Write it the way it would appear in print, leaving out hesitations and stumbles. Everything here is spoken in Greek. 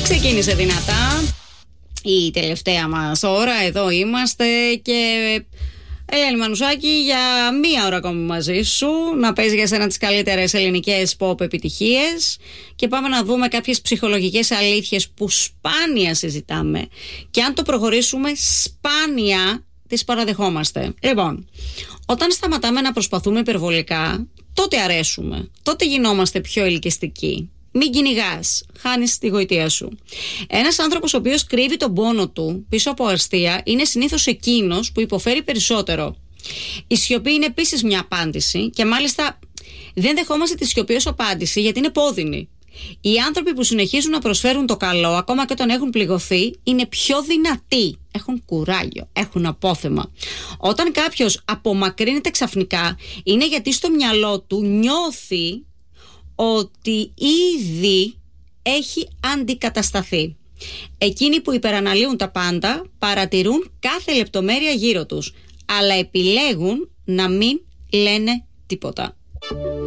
Ξεκίνησε δυνατά η τελευταία μας ώρα. Εδώ είμαστε και Ελένη Μανουσάκη για μία ώρα ακόμη μαζί σου, να παίζει για σένα τις καλύτερες ελληνικές pop επιτυχίες και πάμε να δούμε κάποιες ψυχολογικές αλήθειες που σπάνια συζητάμε και αν το προχωρήσουμε σπάνια τις παραδεχόμαστε. Λοιπόν, όταν σταματάμε να προσπαθούμε υπερβολικά, τότε αρέσουμε, τότε γινόμαστε πιο ελκυστικοί. Μην κυνηγάς, χάνεις τη γοητεία σου. Ένας άνθρωπος ο οποίος κρύβει τον πόνο του πίσω από αστεία είναι συνήθως εκείνος που υποφέρει περισσότερο. Η σιωπή είναι επίσης μια απάντηση και μάλιστα δεν δεχόμαστε τη σιωπή ως απάντηση γιατί είναι πόδινη. Οι άνθρωποι που συνεχίζουν να προσφέρουν το καλό ακόμα και όταν έχουν πληγωθεί είναι πιο δυνατοί. Έχουν κουράγιο, έχουν απόθεμα. Όταν κάποιος απομακρύνεται ξαφνικά είναι γιατί στο μυαλό του νιώθει ότι ήδη έχει αντικατασταθεί. Εκείνοι που υπεραναλύουν τα πάντα παρατηρούν κάθε λεπτομέρεια γύρω τους, αλλά επιλέγουν να μην λένε τίποτα.